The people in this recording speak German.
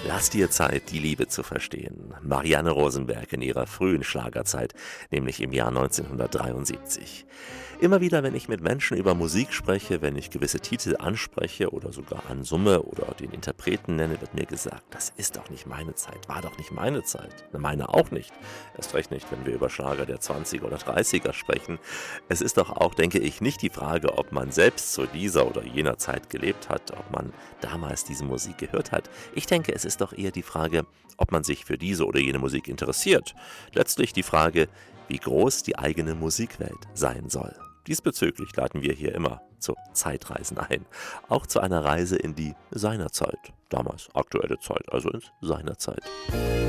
Lass dir Zeit, die Liebe zu verstehen. Marianne Rosenberg in ihrer frühen Schlagerzeit, nämlich im Jahr 1973. Immer wieder, wenn ich mit Menschen über Musik spreche, wenn ich gewisse Titel anspreche oder sogar ansumme oder den Interpreten nenne, wird mir gesagt, das ist doch nicht meine Zeit, war doch nicht meine Zeit. Na, meine auch nicht. Erst recht nicht, wenn wir über Schlager der 20er oder 30er sprechen. Es ist doch auch, denke ich, nicht die Frage, ob man selbst zu dieser oder jener Zeit gelebt hat, ob man damals diese Musik gehört hat. Ich denke, es ist doch eher die Frage, ob man sich für diese oder jene Musik interessiert. Letztlich die Frage, wie groß die eigene Musikwelt sein soll. Diesbezüglich laden wir hier immer zu Zeitreisen ein. Auch zu einer Reise in die Seinerzeit. Damals aktuelle Zeit, also ins Seinerzeit.